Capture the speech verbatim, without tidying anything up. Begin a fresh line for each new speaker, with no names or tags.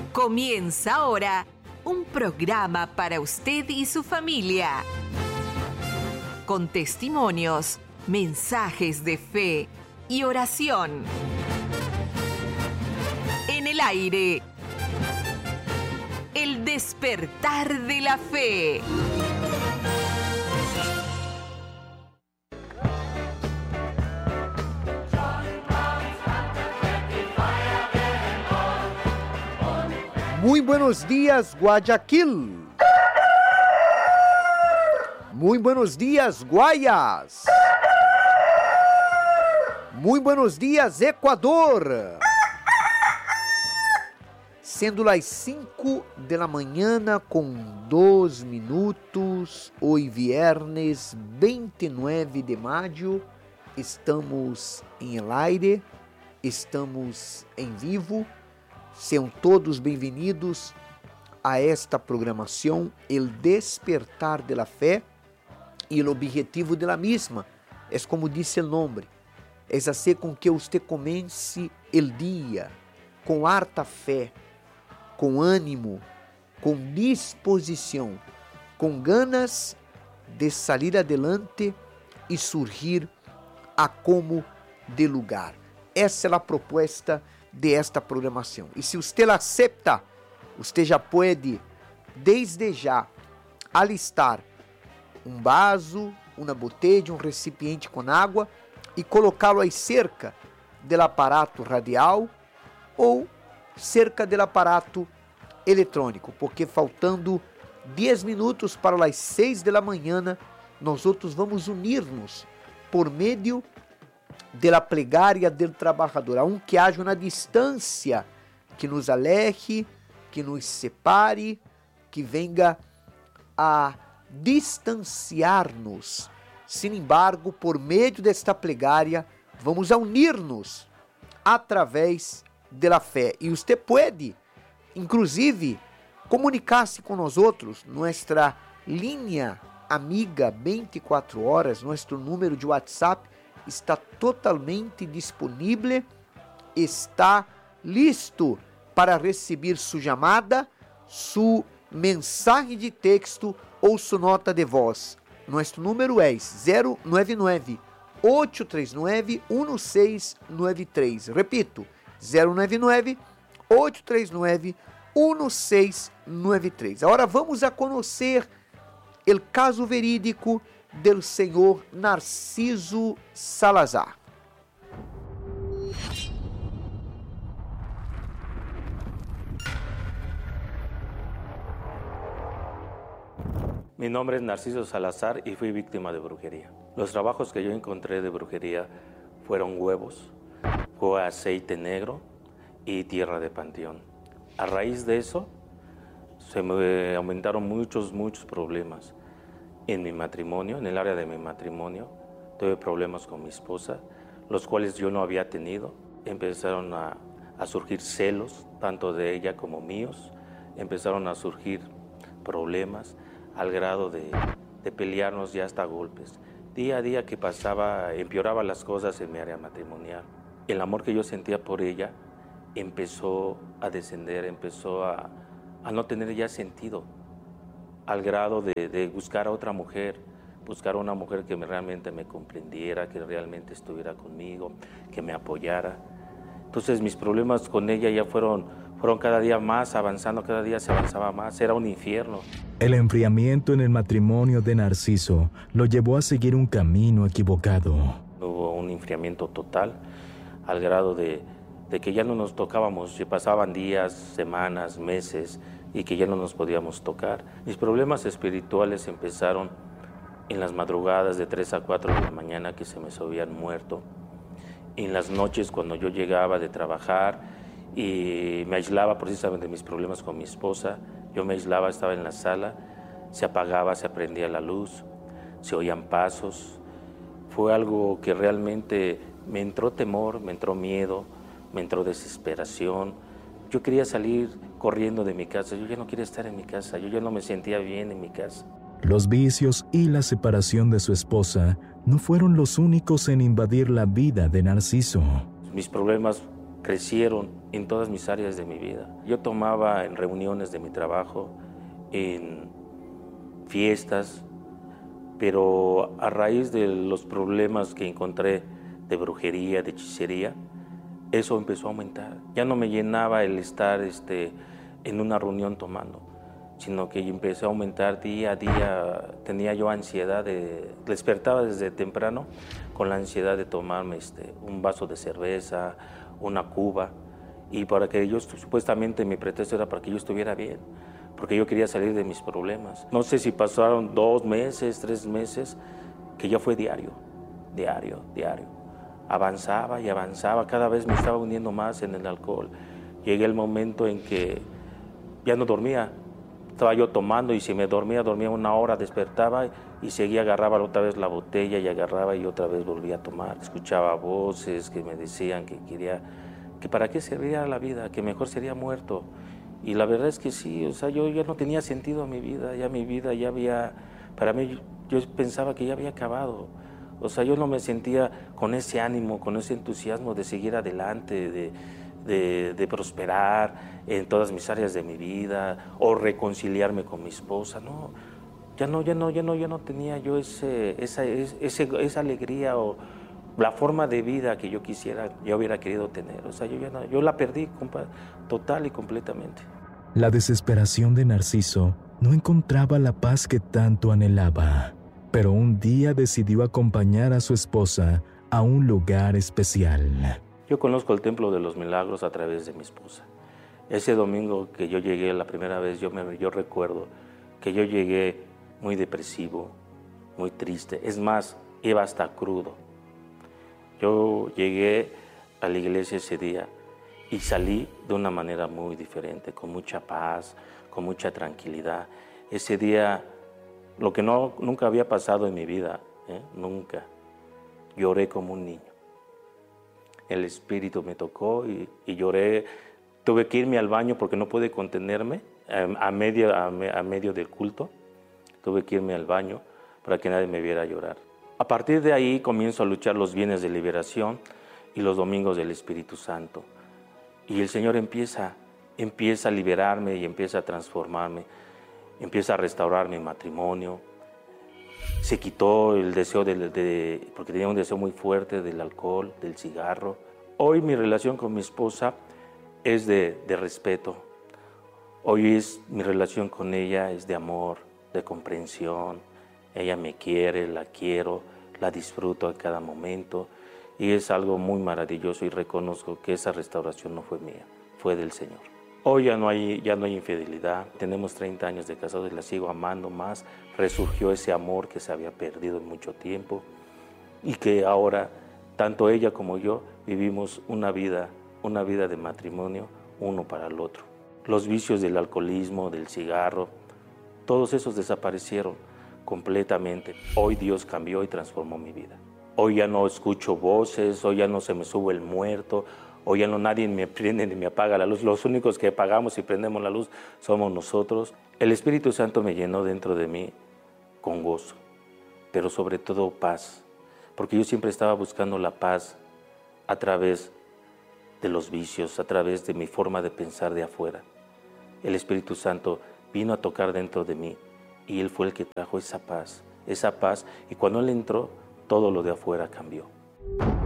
Comienza ahora un programa para usted y su familia. Con testimonios, mensajes de fe y oración. En el aire, el despertar de la fe.
Muy buenos días, Guayaquil. Muy buenos días, Guayas. Muy buenos días, Equador. Sendo las cinco de la mañana com dois minutos, hoje viernes vinte e nove de maio, estamos em el aire, estamos em vivo. Sejam todos bem-vindos a esta programação, El Despertar de la Fé, e o objetivo de la misma é, como disse o nome, é fazer com que você comece o dia com harta fé, com ânimo, com disposição, com ganas de sair adelante e surgir a como de lugar. Essa é a proposta de esta programação. E se você la acepta, você já pode, desde já, alistar um vaso, uma botella, um recipiente com água e colocá-lo aí cerca do aparato radial ou cerca do aparato eletrônico, porque faltando dez minutos para as seis da manhã, nós outros vamos unir-nos por meio da plegária do trabalhador, aunque haja uma distância que nos aleje, que nos separe, que venga a distanciar-nos. Sin embargo, por meio desta plegária, vamos a unir-nos através da fé. E você pode, inclusive, comunicar-se com nós outros, nossa linha amiga vinte e quatro horas, nosso número de WhatsApp está totalmente disponível, está listo para receber sua chamada, sua mensagem de texto ou sua nota de voz. Nosso número é zero nove nove, oito três nove, um seis nove três. Repito, zero nove nove, oito três nove, um seis nove três. Agora vamos a conhecer o caso verídico del senhor Narciso Salazar.
Mi nombre es Narciso Salazar y fui víctima de brujería. Los trabajos que yo encontré de brujería fueron huevos, fue aceite negro y tierra de panteón. A raíz de eso se me aumentaron muchos, muchos problemas. En mi matrimonio, en el área de mi matrimonio, tuve problemas con mi esposa, los cuales yo no había tenido. Empezaron a, a surgir celos, tanto de ella como míos. Empezaron a surgir problemas al grado de, de pelearnos ya hasta golpes. Día a día que pasaba, empeoraba las cosas en mi área matrimonial. El amor que yo sentía por ella empezó a descender, empezó a, a no tener ya sentido, al grado de, de buscar a otra mujer, buscar a una mujer que me, realmente me comprendiera, que realmente estuviera conmigo, que me apoyara. Entonces mis problemas con ella ya fueron, fueron cada día más avanzando, cada día se avanzaba más, era un infierno.
El enfriamiento en el matrimonio de Narciso lo llevó a seguir un camino equivocado.
Hubo un enfriamiento total, al grado de, de que ya no nos tocábamos, se pasaban días, semanas, meses, y que ya no nos podíamos tocar. Mis problemas espirituales empezaron en las madrugadas de tres a cuatro de la mañana, que se me habían muerto. En las noches cuando yo llegaba de trabajar y me aislaba precisamente de mis problemas con mi esposa, yo me aislaba, estaba en la sala, se apagaba, se prendía la luz, se oían pasos. Fue algo que realmente me entró temor, me entró miedo, me entró desesperación. Yo quería salir corriendo de mi casa, yo ya no quería estar en mi casa, yo ya no me sentía bien en mi casa.
Los vicios y la separación de su esposa no fueron los únicos en invadir la vida de Narciso.
Mis problemas crecieron en todas mis áreas de mi vida. Yo tomaba en reuniones de mi trabajo, en fiestas, pero a raíz de los problemas que encontré de brujería, de hechicería, eso empezó a aumentar. Ya no me llenaba el estar este, en una reunión tomando, sino que empecé a aumentar día a día. Tenía yo ansiedad, de, despertaba desde temprano con la ansiedad de tomarme este, un vaso de cerveza, una cuba, y para que yo, supuestamente mi pretexto era para que yo estuviera bien, porque yo quería salir de mis problemas. No sé si pasaron dos meses, tres meses, que ya fue diario, diario, diario. Avanzaba y avanzaba, cada vez me estaba hundiendo más en el alcohol. Llegué el momento en que ya no dormía, estaba yo tomando y si me dormía, dormía una hora, despertaba y seguía, agarraba otra vez la botella y agarraba y otra vez volvía a tomar. Escuchaba voces que me decían que quería, que para qué servía la vida, que mejor sería muerto. Y la verdad es que sí, o sea, yo ya no tenía sentido a mi vida, ya mi vida ya había, para mí, yo pensaba que ya había acabado. O sea, yo no me sentía con ese ánimo, con ese entusiasmo de seguir adelante, de, de, de prosperar en todas mis áreas de mi vida o reconciliarme con mi esposa. No, ya no, ya no, ya no, ya no tenía yo ese, esa, ese, esa alegría o la forma de vida que yo quisiera, yo hubiera querido tener. O sea, yo, ya no, yo la perdí compa, total y completamente.
La desesperación de Narciso no encontraba la paz que tanto anhelaba. Pero un día decidió acompañar a su esposa a un lugar especial.
Yo conozco el Templo de los Milagros a través de mi esposa. Ese domingo que yo llegué la primera vez, yo, me, yo recuerdo que yo llegué muy depresivo, muy triste. Es más, iba hasta crudo. Yo llegué a la iglesia ese día y salí de una manera muy diferente, con mucha paz, con mucha tranquilidad. Ese día, lo que no, nunca había pasado en mi vida, ¿eh? nunca, lloré como un niño. El Espíritu me tocó y, y lloré. Tuve que irme al baño porque no pude contenerme a, a, medio, a, a medio del culto. Tuve que irme al baño para que nadie me viera llorar. A partir de ahí comienzo a luchar los bienes de liberación y los domingos del Espíritu Santo. Y el Señor empieza, empieza a liberarme y empieza a transformarme. Empieza a restaurar mi matrimonio. Se quitó el deseo, de, de, porque tenía un deseo muy fuerte del alcohol, del cigarro. Hoy mi relación con mi esposa es de, de respeto. Hoy es, mi relación con ella es de amor, de comprensión. Ella me quiere, la quiero, la disfruto a cada momento. Y es algo muy maravilloso y reconozco que esa restauración no fue mía, fue del Señor. Hoy ya no hay, ya no hay infidelidad, tenemos treinta años de casados y la sigo amando más. Resurgió ese amor que se había perdido en mucho tiempo y que ahora, tanto ella como yo, vivimos una vida, una vida de matrimonio uno para el otro. Los vicios del alcoholismo, del cigarro, todos esos desaparecieron completamente. Hoy Dios cambió y transformó mi vida. Hoy ya no escucho voces, hoy ya no se me sube el muerto, hoy ya no nadie me prende ni me apaga la luz. Los únicos que apagamos y prendemos la luz somos nosotros. El Espíritu Santo me llenó dentro de mí con gozo, pero sobre todo paz, porque yo siempre estaba buscando la paz a través de los vicios, a través de mi forma de pensar de afuera. El Espíritu Santo vino a tocar dentro de mí y Él fue el que trajo esa paz, esa paz, y cuando Él entró, todo lo de afuera cambió.